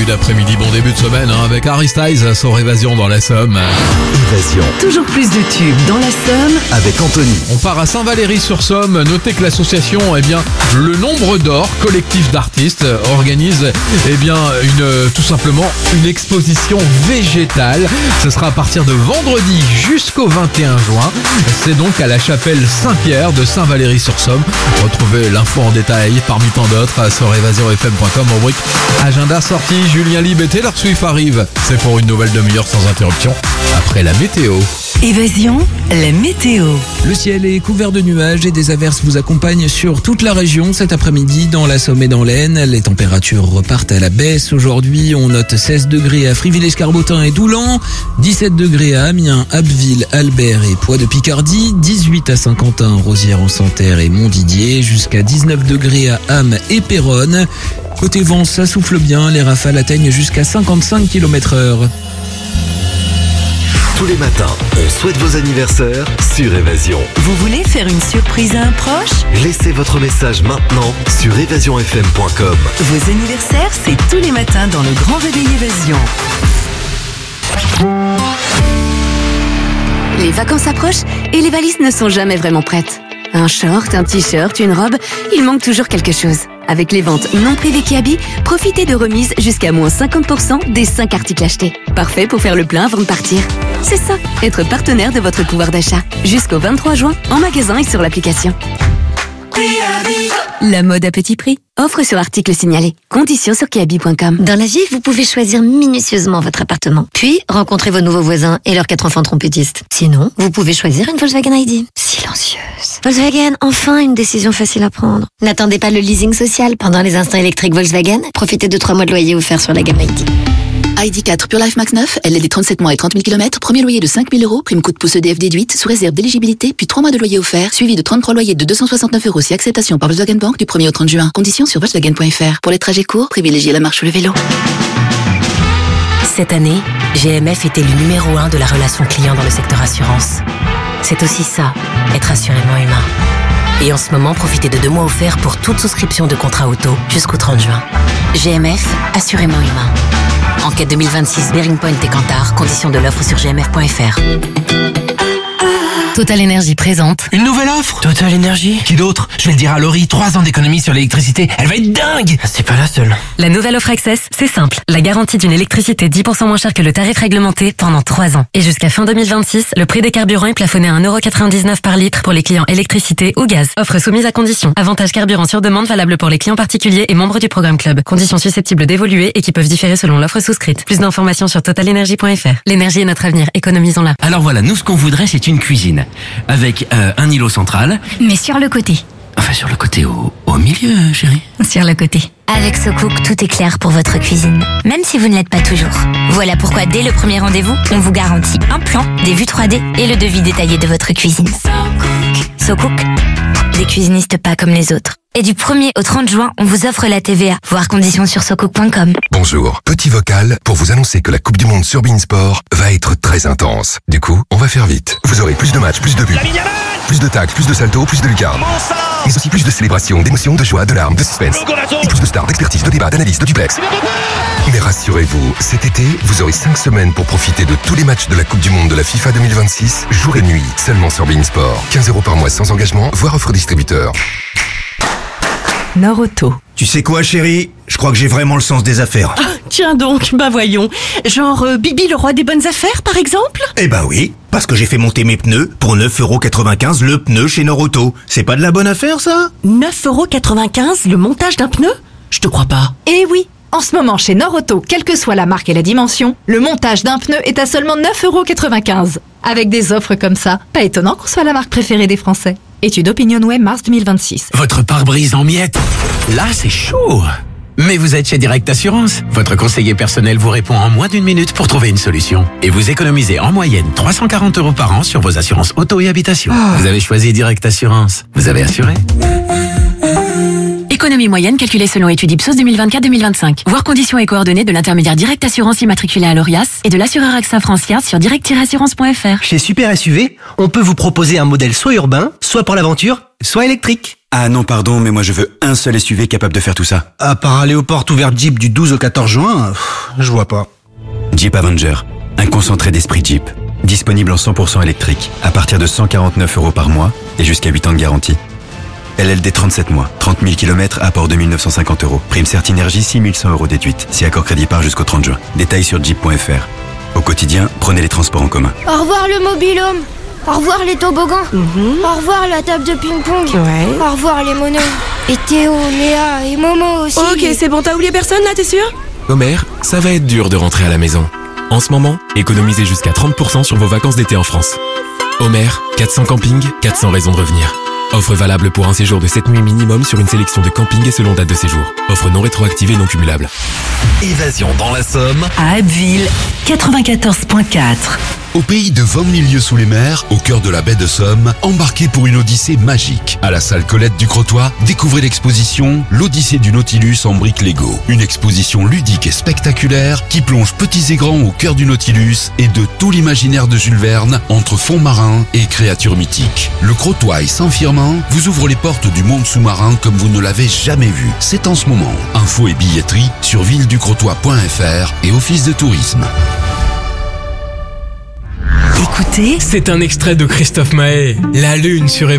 d'après-midi, bon début de semaine avec Harry Styles, son Évasion dans la Somme. Évasion. Toujours plus de tubes dans la Somme Avec Anthony. On part à Saint-Valery-sur-Somme. Notez que l'association, Le Nombre d'Or, collectif d'artistes, organise, tout simplement une exposition végétale. Ce sera à partir de vendredi jusqu'au 21 juin. C'est donc à la chapelle Saint-Pierre de Saint-Valery-sur-Somme. Retrouvez l'info en détail parmi tant d'autres sur evasionfm.com en rubrique Agenda sortie. Julien Lieb et Taylor Swift arrivent. C'est pour une nouvelle demi-heure sans interruption après la météo. Évasion, la météo. Le ciel est couvert de nuages et des averses vous accompagnent sur toute la région cet après-midi dans la Somme et dans l'Aisne. Les températures repartent à la baisse. Aujourd'hui, on note 16 degrés à Friville-Escarbotin et Doulan, 17 degrés à Amiens, Abbeville, Albert et Poix-de-Picardie, 18 à Saint-Quentin, Rosières-en-Santerre et Montdidier, jusqu'à 19 degrés à Ham et Péronne. Côté vent, ça souffle bien, les rafales atteignent jusqu'à 55 km/h. Tous les matins, on souhaite vos anniversaires sur Évasion. Vous voulez faire une surprise à un proche? Laissez votre message maintenant sur evasionfm.com. Vos anniversaires, c'est tous les matins dans le Grand Réveil Évasion. Les vacances approchent et les valises ne sont jamais vraiment prêtes. Un short, un t-shirt, une robe, il manque toujours quelque chose. Avec les ventes non privées Kiabi, profitez de remises jusqu'à moins 50% des 5 articles achetés. Parfait pour faire le plein avant de partir. C'est ça, être partenaire de votre pouvoir d'achat. Jusqu'au 23 juin, en magasin et sur l'application. La mode à petit prix. Offre sur article signalé. Conditions sur kiabi.com. Dans la vie, vous pouvez choisir minutieusement votre appartement. Puis, rencontrer vos nouveaux voisins et leurs 4 enfants trompettistes. Sinon, vous pouvez choisir une Volkswagen ID. Silencieuse. Volkswagen, enfin une décision facile à prendre. N'attendez pas le leasing social. Pendant les instants électriques Volkswagen, profitez de 3 mois de loyer offerts sur la gamme ID. ID4 Pure Life Max 9, LLD 37 mois et 30 000 km, premier loyer de 5 000 €, prime coup de pouce EDF déduite, sous réserve d'éligibilité, puis 3 mois de loyer offert, suivi de 33 loyers de 269 € si acceptation par Volkswagen Bank du 1er au 30 juin. Conditions sur Volkswagen.fr. Pour les trajets courts, privilégiez la marche ou le vélo. Cette année, GMF est élu numéro 1 de la relation client dans le secteur assurance. C'est aussi ça, être assurément humain. Et en ce moment, profitez de 2 mois offerts pour toute souscription de contrat auto jusqu'au 30 juin. GMF, assurément humain. Enquête 2026, Bearing Point et Kantar. Conditions de l'offre sur gmf.fr. Total Energy présente. Une nouvelle offre Total Energy. Qui d'autre? Je vais le dire à Laurie, 3 ans d'économie sur l'électricité. Elle va être dingue. C'est pas la seule. La nouvelle offre Access, c'est simple. La garantie d'une électricité 10% moins chère que le tarif réglementé pendant 3 ans. Et jusqu'à fin 2026, le prix des carburants est plafonné à 1,99 € par litre pour les clients électricité ou gaz. Offre soumise à conditions. Avantage carburant sur demande valable pour les clients particuliers et membres du programme Club. Conditions susceptibles d'évoluer et qui peuvent différer selon l'offre souscrite. Plus d'informations sur totalenergy.fr. L'énergie est notre avenir, économisons-la. Alors voilà, nous ce qu'on voudrait c'est une cuisine. Avec un îlot central. Mais sur le côté. Enfin sur le côté au milieu, chérie. Sur le côté. Avec SoCook, tout est clair pour votre cuisine, même si vous ne l'êtes pas toujours. Voilà pourquoi dès le premier rendez-vous, on vous garantit un plan, des vues 3D et le devis détaillé de votre cuisine. SoCook, des cuisinistes pas comme les autres. Et du 1er au 30 juin, on vous offre la TVA. Voir conditions sur socook.com. Bonjour, petit vocal pour vous annoncer que la Coupe du Monde sur beIN Sport va être très intense. Du coup, on va faire vite. Vous aurez plus de matchs, plus de buts, plus de tacles, plus de saltos, plus de lucarnes. Mais aussi plus de célébrations, d'émotions, de joie, de larmes, de suspense. Et plus de stars, d'expertise, de débats, d'analyses, de duplex. Mais rassurez-vous, cet été, vous aurez 5 semaines pour profiter de tous les matchs de la Coupe du Monde de la FIFA 2026, jour et nuit, seulement sur beIN Sport. 15 € par mois sans engagement, voire offre distributeur. Nord-Auto. Tu sais quoi, chérie? Je crois que j'ai vraiment le sens des affaires. Ah, tiens donc, bah voyons. Genre Bibi le roi des bonnes affaires, par exemple? Eh bah oui, parce que j'ai fait monter mes pneus pour 9,95 € le pneu chez Nord-Auto. C'est pas de la bonne affaire, ça? 9,95 € le montage d'un pneu? Je te crois pas. Eh oui, en ce moment chez Nord-Auto, quelle que soit la marque et la dimension, le montage d'un pneu est à seulement 9,95 €. Avec des offres comme ça, pas étonnant qu'on soit la marque préférée des Français. Étude OpinionWay mars 2026. Votre pare-brise en miettes. Là, c'est chaud. Mais vous êtes chez Direct Assurance. Votre conseiller personnel vous répond en moins d'1 minute pour trouver une solution. Et vous économisez en moyenne 340 € par an sur vos assurances auto et habitation. Vous avez choisi Direct Assurance. Vous avez assuré. Économie moyenne calculée selon étude Ipsos 2024-2025. Voir conditions et coordonnées de l'intermédiaire Direct Assurance immatriculé à l'ORIAS et de l'assureur AXA Francia sur direct-assurance.fr. Chez Super SUV, on peut vous proposer un modèle soit urbain, soit pour l'aventure, soit électrique. Ah non, pardon, mais moi je veux un seul SUV capable de faire tout ça. À part aller aux portes ouvertes Jeep du 12 au 14 juin, Je vois pas. Jeep Avenger, un concentré d'esprit Jeep. Disponible en 100% électrique, à partir de 149 € par mois et jusqu'à 8 ans de garantie. LLD 37 mois, 30 000 km, apport 2 950 €. Prime Certinergie, 6 100 € déduite. Si accord crédit par jusqu'au 30 juin. Détails sur jeep.fr. Au quotidien, prenez les transports en commun. Au revoir le mobil-home. Au revoir les toboggans. Au revoir la table de ping-pong. Au revoir les monos. Et Théo, Léa et Momo aussi. Ok, c'est bon, t'as oublié personne là, t'es sûr? Homer, ça va être dur de rentrer à la maison. En ce moment, économisez jusqu'à 30% sur vos vacances d'été en France. Homer, 400 campings, 400 raisons de revenir. Offre valable pour un séjour de 7 nuits minimum sur une sélection de campings et selon date de séjour. Offre non rétroactive et non cumulable. Évasion dans la Somme. À Abbeville, 94.4. Au pays de 20 000 lieues sous les mers, au cœur de la baie de Somme, embarquez pour une odyssée magique. À la salle Colette du Crotoy, découvrez l'exposition L'Odyssée du Nautilus en briques Lego. Une exposition ludique et spectaculaire qui plonge petits et grands au cœur du Nautilus et de tout l'imaginaire de Jules Verne entre fonds marins et créatures mythiques. Le Crotoy sans firmament vous ouvre les portes du monde sous-marin comme vous ne l'avez jamais vu. C'est en ce moment. Infos et billetterie sur villeducrotoy.fr et Office de tourisme. Écoutez, C'est un extrait de Christophe Maé, La Lune sur